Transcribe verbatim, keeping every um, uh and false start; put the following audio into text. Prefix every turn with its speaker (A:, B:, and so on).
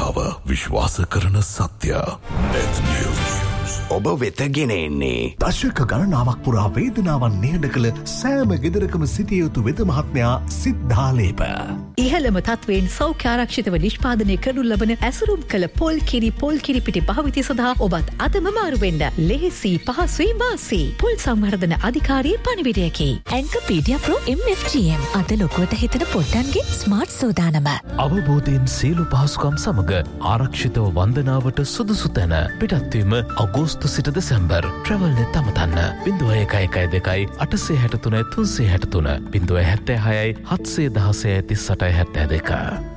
A: ජනතාව විශ්වාස කරන සත්‍ය. net news.
B: ඔබ වෙත ගෙන එන්නේ
C: දශක ගණනාවක් පුරා වේදනාවන් නිහඬ කළ සෑම ගෙදරකම සිටිය යුතු වෙද මහත්මයා සිද්ධාලේප.
D: ඉහළම තත්වයෙන් සෞඛ්‍ය ආරක්ෂිතව නිෂ්පාදනය කරනු ලබන ඇසුරුම් කළ පොල් කිරි පොල් කිරි පිටි භාවිතය සඳහා ඔබත් අදම මාරු වෙන්න. ලෙහෙසි පහසුයි වාසි. පොල් සංවර්ධන අධිකාරියේ පණිවිඩයකි.
E: ඇන්කපීඩියා ප්‍රෝ එම් එෆ් ජී එම් අද ලොකුවට හිතන පොට්ටන්ගේ ස්මාර්ට් සෝදානම.
F: අවබෝධයෙන් සියලු පහසුකම් සමග ආරක්ෂිතව වන්දනාවට සුදුසු තැන පිටත්වීම අගෝස්තු සිට දෙසැම්බර් ට්‍රැවල්නෙත් අමතන්න බිඳුව එකයි එකයි දෙකයි අටසේ හැට තුනයි තුන්සේ හැට තුන බිඳුව හැත්තෑ හයයි හත්සේ දහසය තිස් අටයි හැත්තෑ දෙක.